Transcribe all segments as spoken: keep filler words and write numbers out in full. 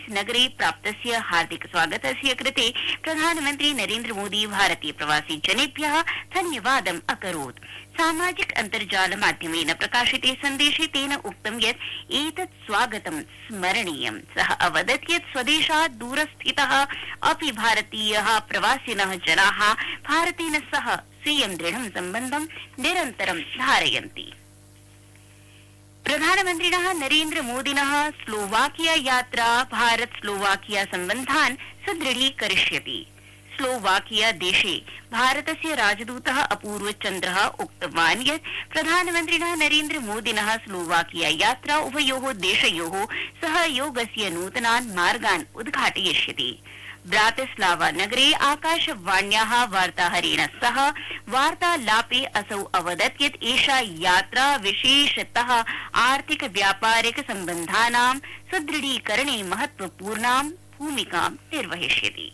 नगरे प्राप्तस्य हार्दिक स्वागतस्य कृते प्रधानमन्त्री नरेन्द्र मोदी भारतीय प्रवासी जनेभ्यः धन्यवादम् अकरोत्। सामाजिक अन्तर्जाल माध्यमेन प्रकाशिते सन्देशे तेन उक्तं यत् एतत् स्वागतं स्मरणीयम्। सः अवदत् यत् स्वदेशात् दूरस्थितः अपि भारतीयः प्रवासिनः जनाः भारतेन सह स्वीयं दृढं सम्बन्धं निरन्तरं धारयन्ति। प्रधानमन्त्रिणः नरेन्द्र मोदिनः स्लोवाकिया यात्रा भारत स्लोवाकिया सम्बन्धान् सुदृढीकरिष्यति। स्लोवाकिया देशे भारतस्य राजदूतः अपूर्व चन्द्रः उक्तवान् यत् प्रधानमन्त्रिणः नरेन्द्र मोदिनः स्लोवाकिया यात्रा उभयोः देशयोः सहयोगस्य नूतनान् मार्गान् उद्घाटयिष्यति। ब्रातिस्लावा नगरे आकाशवाण्याः वार्ताहरेण सह वार्तालापे असौ अवदत् यत् एषा यात्रा विशेषतः आर्थिक व्यापारिक सम्बन्धानां सुदृढीकरणे महत्वपूर्णां भूमिकां निर्वहिष्यति।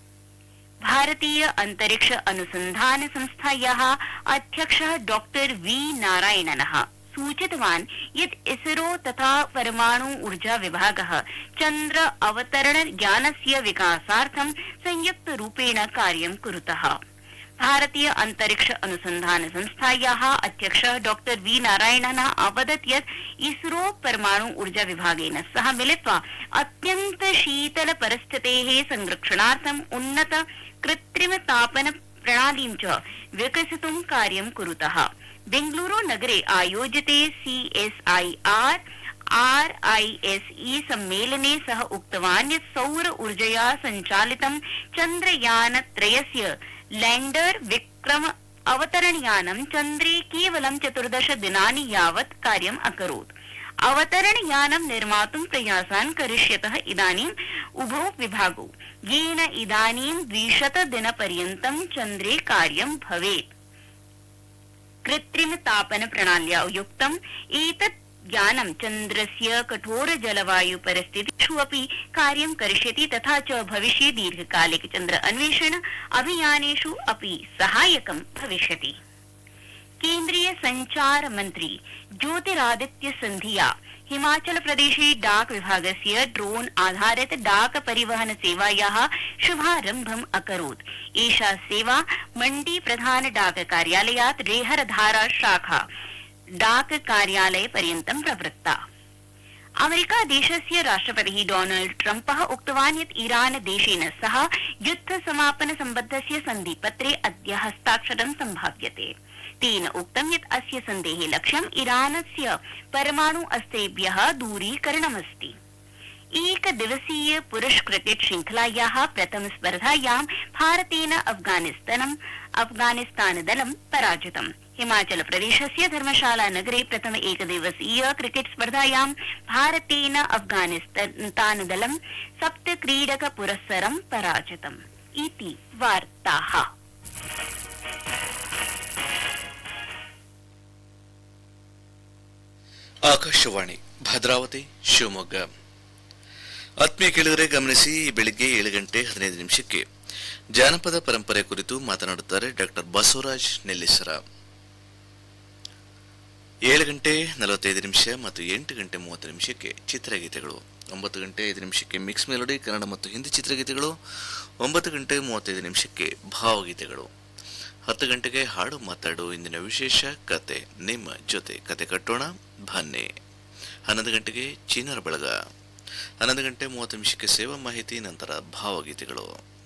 भारतीय अंतरिक्ष अनुसंधान संस्थायाः अध्यक्षः डॉक्टर वी नारायणनः सूचितवान् यत् इसरो तथा परमाणु ऊर्जा विभागः चन्द्र अवतरण ज्ञानस्य विकासार्थं संयुक्त रूपेण कार्यं कुरुतः। भारतीय अंतरिक्ष अनुसंधान संस्थायाः अध्यक्षः डॉक्टर वी नारायणनः अवदत् यत् इसरो परमाणु ऊर्जा विभागेन सह मिलित्वा अत्यन्त शीतल परिस्थितेः संरक्षणार्थम् उन्नत कृत्रिम तापन प्रणालीं च विकसितुं कार्यं कुरुतः। बेंगलुरु नगरे आयोजिते C S I R R I S E सम्मेलने सः उक्तवान् यत् सौर ऊर्जया सञ्चालितं चन्द्रयान त्रयस्य लैंडर विक्रम अवतरणयानं चन्द्रे केवलं चतुर्दश दिनानि यावत् कार्यम् अकरोत्। अवतरणयानं निर्मातुं प्रयासान् करिष्यतः इदानीम् उभौ विभागौ, येन इदानीं द्विशत दिनपर्यन्तं चन्द्रे कार्यं भवेत्। कृत्रिम तापन प्रणाल्या युक्तम् एतत् यानं चन्द्रस्य कठोर जलवायु परिस्थितिषु अपि कार्यं करिष्यति तथा च भविष्ये दीर्घकालिक चन्द्र अन्वेषण अभियानेषु अपि सहायकं भविष्यति। केन्द्रीय संचार मन्त्री ज्योतिरादित्य सिंधिया हिमाचल प्रदेशे डाक विभागस्य ड्रोन आधारित डाक परिवहन सेवायाः शुभारम्भम् अकरोत्। एषा सेवा मण्डी प्रधान डाक कार्यालयात् रेहरधारा शाखा डाक कार्यालय पर्यन्तं प्रवृत्ता। अमेरिका देशस्य राष्ट्रपतिः डोनाल्ड ट्रम्पः उक्तवान् यत् ईरान देशेन सह युद्ध समापन सम्बद्धस्य सन्धिपत्रे अद्य हस्ताक्षरं सम्भाव्यते। तेन उक्तं यत् अस्य सन्धेः लक्ष्यम् ईरानस्य परमाणु अस्त्रेभ्यः दूरीकरणमस्ति। एक दिवसीय पुरुष क्रिकेट श्रृंखलायाः प्रथम स्पर्धायां भारतेन अफगानिस्तानम् अफगानिस्तान दलं पराजितम्। हिमाचल प्रदेशस्य धर्मशाला नगरे प्रथम एकदिवसीय क्रिकेट स्पर्धायां भारतेन अफगानिस्तान दलं सप्त क्रीडक पुरस्सरं पराजितम्। इति वार्ताः। ಆಕಾಶವಾಣಿ ಭದ್ರಾವತಿ ಶಿವಮೊಗ್ಗ. ಆತ್ಮೀಯ ಕೇಳಿದರೆ ಗಮನಿಸಿ, ಬೆಳಿಗ್ಗೆ ಏಳು ಗಂಟೆ ಹದಿನೈದು ನಿಮಿಷಕ್ಕೆ ಜಾನಪದ ಪರಂಪರೆ ಕುರಿತು ಮಾತನಾಡುತ್ತಾರೆ ಡಾಕ್ಟರ್ ಬಸವರಾಜ್ ನೆಲ್ಲಿಸರ. ಏಳು ಗಂಟೆ ನಲವತ್ತೈದು ನಿಮಿಷ ಮತ್ತು ಎಂಟು ಗಂಟೆ ಮೂವತ್ತು ನಿಮಿಷಕ್ಕೆ ಚಿತ್ರಗೀತೆಗಳು. ಒಂಬತ್ತು ಗಂಟೆ ಐದು ನಿಮಿಷಕ್ಕೆ ಮಿಕ್ಸ್ ಮೆಲೋಡಿ ಕನ್ನಡ ಮತ್ತು ಹಿಂದಿ ಚಿತ್ರಗೀತೆಗಳು. ಒಂಬತ್ತು ಗಂಟೆ ಮೂವತ್ತೈದು ನಿಮಿಷಕ್ಕೆ ಭಾವಗೀತೆಗಳು. ಹತ್ತು ಗಂಟೆಗೆ ಹಾಡು ಮಾತಾಡು, ಇಂದಿನ ವಿಶೇಷ ಕತೆ ನಿಮ್ಮ ಜೊತೆ ಕತೆ ಕಟ್ಟೋಣ ಬನ್ನಿ. ಹನ್ನೊಂದು ಗಂಟೆಗೆ ಚಿನ್ನರ ಬಳಗ. ಹನ್ನೊಂದು ಗಂಟೆ ಮೂವತ್ತು ನಿಮಿಷಕ್ಕೆ ಸೇವಾ ಮಾಹಿತಿ, ನಂತರ ಭಾವಗೀತೆಗಳು.